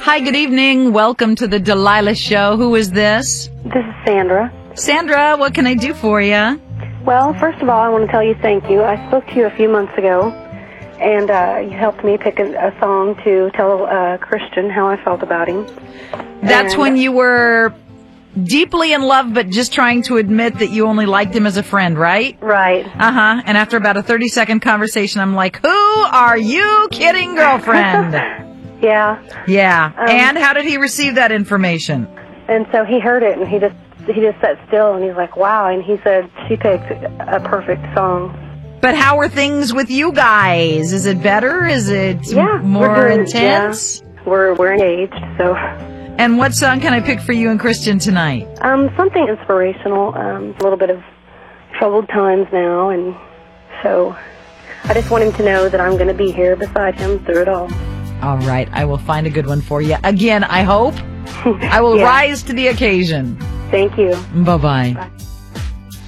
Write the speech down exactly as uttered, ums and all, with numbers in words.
Hi, good evening. Welcome to the Delilah Show. Who is this? This is Sandra. Sandra, what can I do for you? Well, first of all, I want to tell you thank you. I spoke to you a few months ago, and uh, you helped me pick a, a song to tell uh, Christian how I felt about him. That's and, when you were deeply in love, but just trying to admit that you only liked him as a friend, right? Right. Uh-huh. And after about a thirty-second conversation, I'm like, who are you kidding, girlfriend? Yeah. Yeah. Um, and how did he receive that information? And so he heard it, and he just he just sat still, and he's like, wow. And he said, she picked a perfect song. But how are things with you guys? Is it better? Is it yeah, more we're doing, intense? Yeah. We're, we're engaged, so... And what song can I pick for you and Christian tonight? Um, something inspirational. Um, a little bit of troubled times now, and so I just want him to know that I'm going to be here beside him through it all. All right, I will find a good one for you. Again, I hope I will yeah. rise to the occasion. Thank you. Bye-bye. Bye.